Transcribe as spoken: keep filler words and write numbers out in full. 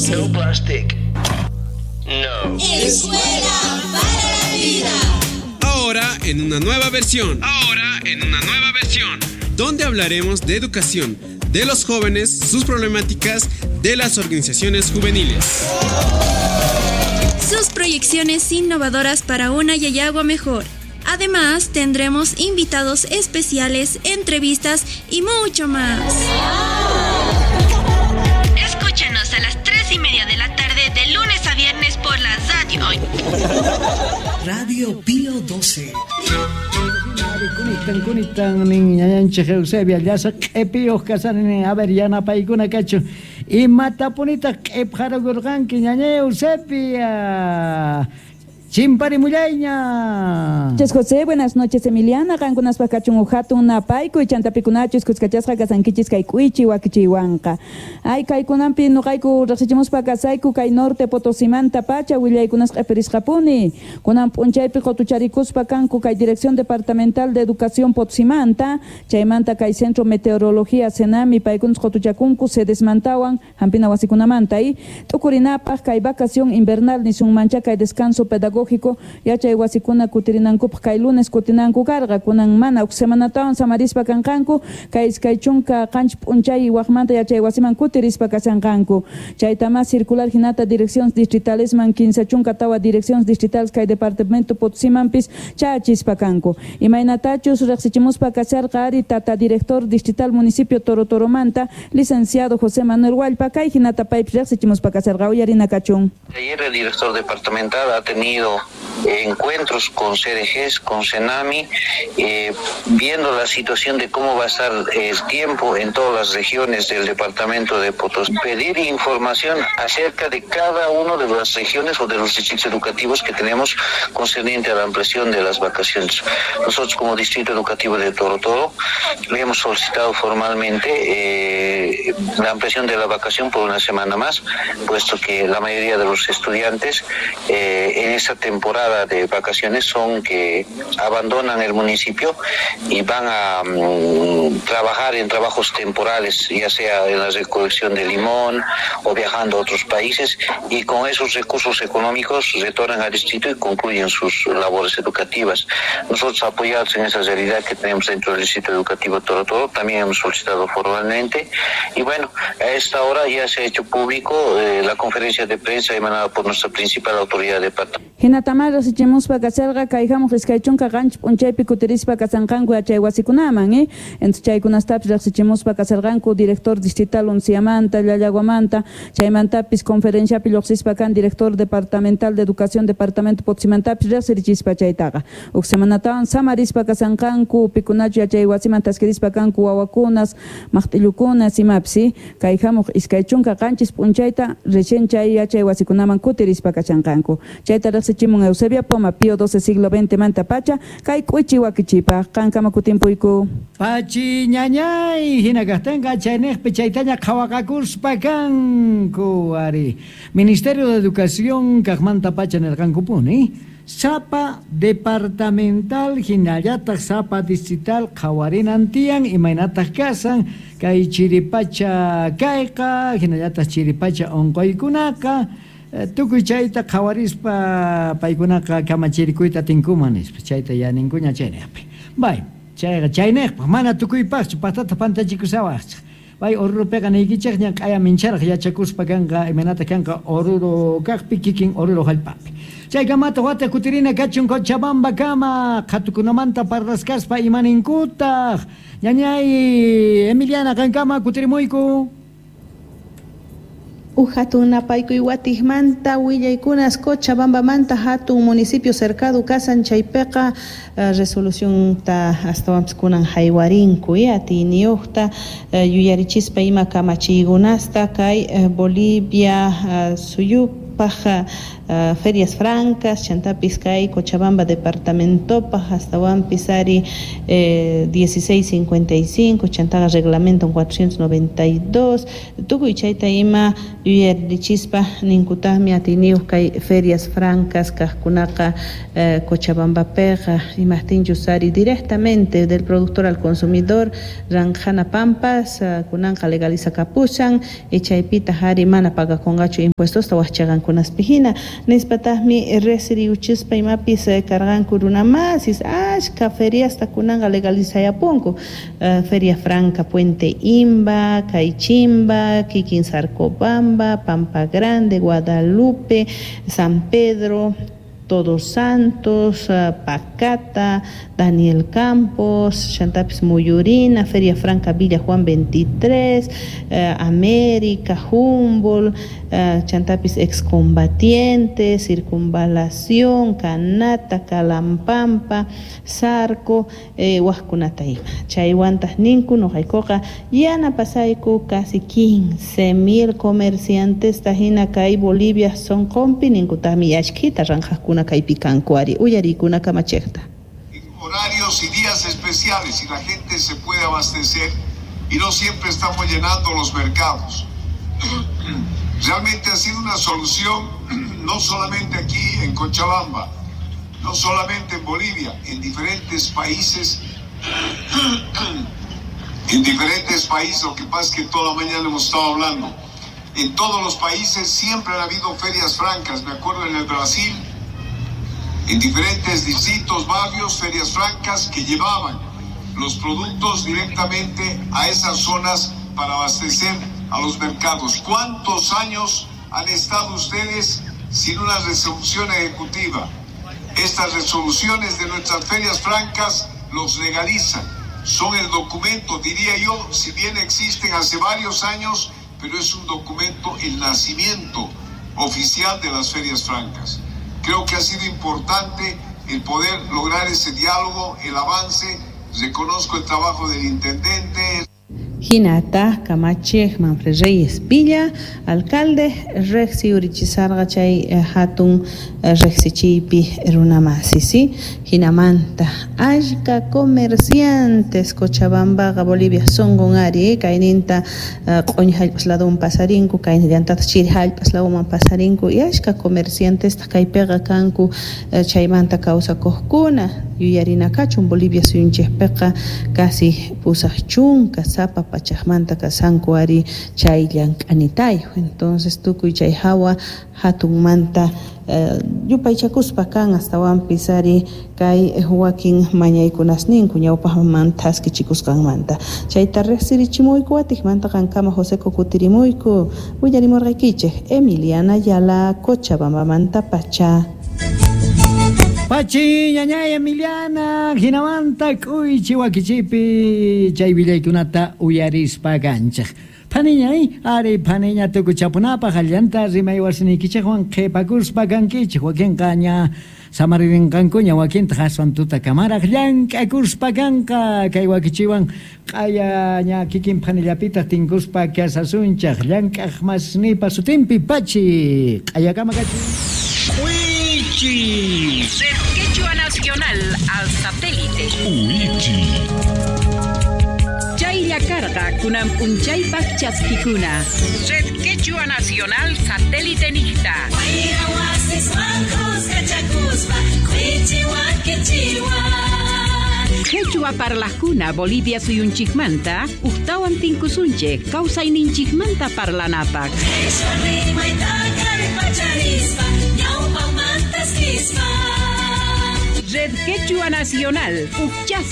doce. No plastic. No. Escuela para la vida. Ahora en una nueva versión. Ahora en una nueva versión. Donde hablaremos de educación, de los jóvenes, sus problemáticas, de las organizaciones juveniles. Sus proyecciones innovadoras para una Yayagua mejor. Además, tendremos invitados especiales, entrevistas y mucho más. Escúchenos a las tres y media de la tarde de lunes a viernes por la radio. Radio Pío doce. Kunitan kunitan niña yanche Eusebia ya sa epios kasan a ver ya na paikuna cacho y mata punita epjaro gurgan que ñañe Eusebia Chimpari Mulaña. Muchas José, buenas noches Emiliana, gangunas pacachun ujatu una paico y chantapicunacho escuchachasca casanquichis kaikuichi huaquichihuanca. Ay kaikunampi no kaiku rasichimos pacasaiku kai norte potosimanta pacha huillaikunas eperiscapuni. Kunam punchaipi jotucharicus pacancu kai dirección departamental de educación potsimanta, chaimanta kai centro meteorología senami paikuns jotuchacuncu se desmantawan, hampina wasikunamanta y tukurinapa kai vacación invernal ni sun mancha kai descanso pedagógico yachay wasikuna kutirinankup kay lunes kutinanku karga kunan mana uk semanatawan samarispa kankanku kay iskay chunka qanch p'unchay waqmanta yachay wasiman kutirispa kasankanku chaytama circular hinata direcciones distritales man quince chunka tawa direcciones distritales kay departamento Potosimanpis chachispa kanku imaynatachus reqsichimuspa kasarqa ari tata director distrital municipio Torotoromanta licenciado José Manuel Huallpa kay hinata paypis reqsichimuspa kasarqa uyarina kachun. Ayer el director departamental ha tenido eh, encuentros con C D Gs, con Senami, eh, viendo la situación de cómo va a estar el tiempo en todas las regiones del departamento de Potosí. Pedir información acerca de cada una de las regiones o de los distritos educativos que tenemos concerniente a la ampliación de las vacaciones. Nosotros como Distrito Educativo de Toro Toro le hemos solicitado formalmente eh, la ampliación de la vacación por una semana más, puesto que la mayoría de los estudiantes eh, en esta temporada de vacaciones son que abandonan el municipio y van a um, trabajar en trabajos temporales, ya sea en la recolección de limón o viajando a otros países, y con esos recursos económicos retornan al distrito y concluyen sus labores educativas. Nosotros, apoyados en esa realidad que tenemos dentro del Distrito Educativo Toro Toro, también hemos solicitado formalmente, y bueno, a esta hora ya se ha hecho público eh, la conferencia de prensa emanada por nuestra principal autoridad departamental. Hinatamara sichimuspa kasarqa kayhamuq iskaychunqa qanch p'unchaypi kutirispa kasanqanku yachay wasikunaman eh entonces chaykunastapis riqsichimuspa kasarqanku director distrital Unciamanta Llallaguamanta chaymantapis conferenciapi lluqsispa kan director departamental de educación departamento Potsimantapis riqsirichispa chaytaqa uk semanatawan samarispa kasanqanku pikunachu yachay wasiman taskirispa kanku wawakunas maqt'illukunas imapsi kayhamuq iskaychunqa qanchis p'unchayta recién chay yachay wasikunaman kutirispa kashanqanku chayta riqsichimun Eusebia Poma Pío doce siglo veinte manta pacha kay k'uichi wakichipa qankama kutimpuyku Pachi ñañay hinakajtenqa chaynejpi chaytaña qhawaqakurspa kanku ari Ministerio de Educación kaqmanta pacha nirqankupuni Sapa departamental hinallataq sapa distrital qhawarinan tiyan imaynataq kasan kay chiripacha kayqa hinallataq chiripacha onqoykunaqa tukuy chayta qhawarispa paykunaqa kamachirikuyta tinkumanispa chayta yaninkuña chayniypi bay chayqa chayniyqa mana tukuypaqchu patata pantachikusawaqchu bay orurupiqa niykichaq ña q'aya mincharaq yachakuspa kanqa imanata kanqa oruro kaqpi kikin oruro hallp'api chaykamata wata kutirina kachun Cochabamba kama qhatukunamanta parraskaspa imaninkutaq ñañay Emiliana kankama kutirimuyku Ujatunapaykuy watijmanta willaykunas Cochabambamanta hatun municipio cercado kasan chaypiqa uh, resolución ta astawanpis kunan haywarinku atiniyuqta uh, yuyarichispa ima kamachiykunasta kay uh, Bolivia uh, suyup paja uh, ferias francas, chantapis kay Cochabamba departamento paja hasta wan pisari eh, dieciséis cincuenta y cinco, chantaga reglamento cuatrocientos noventa y dos, tuku y chaita ima uyerdichispa ninkutami atinius kay ferias francas kajkunaka eh, Cochabamba pega y Martín Yusari directamente del productor al consumidor ranjana pampas uh, kunanka legaliza capuchan y chaipita hari mana paga con gacho impuestos tawachagan con aspijina nispatahmi resiri uchispa imapis cargan kuruna más is ashka feria hasta kunanga legaliza ya pongo uh, feria franca Puente Imba, Caichimba, Kikin Sarcobamba, Pampa Grande, Guadalupe, San Pedro, Todos Santos, uh, Pacata, Daniel Campos, Chantapis Muyurina, Feria Franca Villa Juan veintitrés, uh, América, Humboldt, uh, Chantapis Excombatientes, Circunvalación, Canata, Calampampa, Sarco, eh, Huascunataima. Chayhuantas Ninku, Nojaikoca, Yana Pasaiku, casi quince mil comerciantes, Tajina Kai, Bolivia, son compi, Ninkutami Yashkita, Ranjascuna Kai Picancuari, Uyaricuna Camacheta. Horarios y días especiales y la gente se puede abastecer y no siempre estamos llenando los mercados. Realmente ha sido una solución no solamente aquí en Cochabamba, no solamente en Bolivia, en diferentes países, en diferentes países, lo que pasa es que toda la mañana hemos estado hablando, en todos los países siempre han habido ferias francas, me acuerdo en el Brasil, en diferentes distritos, barrios, ferias francas que llevaban los productos directamente a esas zonas para abastecer a los mercados. ¿Cuántos años han estado ustedes sin una resolución ejecutiva? Estas resoluciones de nuestras ferias francas los legalizan, son el documento, diría yo, si bien existen hace varios años, pero es un documento, el nacimiento oficial de las ferias francas. Creo que ha sido importante el poder lograr ese diálogo, el avance. Reconozco el trabajo del intendente. Hinata, Camache, Manfred Reyes Villa, alcalde, Rexi Urichizarga Chay Hatun, Rexi Chipi, Runamasi, ¿sí? Hinamanta, Ashka, comerciantes, Cochabamba, Bolivia, Songongari, Kaininta, Coñhal Pasladón Pasarinco, Kainianta Chirhal Paslauma Pasarinco, y Ashka, comerciantes, Takaipega Kanku, Chaimanta Causa Coscuna, Yuyarina Cachun, Bolivia, Suyunchespeca, casi Pusachun, Casapa, Pachajmanta, Casancuari, Chaylan, Anitayo. Entonces, Tuku y Chayhawa, Hatun Manta, Yupaychakuspakan, hasta Wan Pisari, Kai Joaquín Mañaykunasnin, Cuñaupa Mantaski Chicuscan Manta. Chayta Rexiri Chimuiku, Atijmanta Kankama José Cocutirimuiku, Uyarimorrequiche, Emiliana Yala, Cochabamba Manta Pacha. Pachi, ñañay Emiliana, Ginamanta, Kuy, Chihuaquichipi, Chayvillaykunata, Uyarispa Gancha. Paniñay, Ari Paniña Tukuchapunapa, Jalianta, Rimay Warsinikiche, Juan Kepakurspa Gankichi, Joaquín Caña, Samaririn Cancuña, Joaquín Tajasan Tuta Camara, Yanka, Kurspa Ganka, Kaiwakichiwan, Kaya, Ña, Kikin Panillapita, Tinkuspa, Kiasasuncha, Yanka, Masnipa, Sutimpi, Pachi, Ayakamagachi. Uichi. Red Quechua Nacional al satélite. Uichi. Chaylla carga kunam unchaypak chaskikuna. Red Quechua Nacional satélite nihta. Quechua parlakuna Bolivia suyunchikmanta, uktawan tinkusunche, causa ininchikmanta parlanapak. Red Quechua Nacional, Uchas